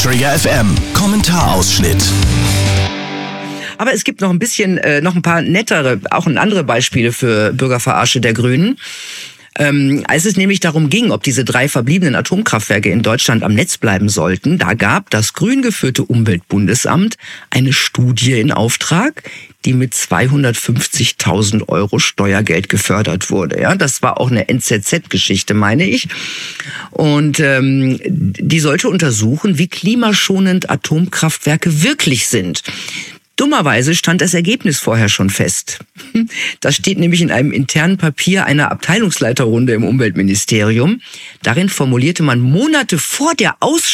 Träger FM. Kommentarausschnitt. Aber es gibt noch ein paar nettere, auch andere Beispiele für Bürgerverarsche der Grünen. Als es nämlich darum ging, ob diese 3 verbliebenen Atomkraftwerke in Deutschland am Netz bleiben sollten, da gab das grün geführte Umweltbundesamt eine Studie in Auftrag, die mit 250.000 € Steuergeld gefördert wurde. Ja, das war auch eine NZZ-Geschichte, meine ich. Und die sollte untersuchen, wie klimaschonend Atomkraftwerke wirklich sind. Dummerweise stand das Ergebnis vorher schon fest. Das steht nämlich in einem internen Papier einer Abteilungsleiterrunde im Umweltministerium. Darin formulierte man Monate vor der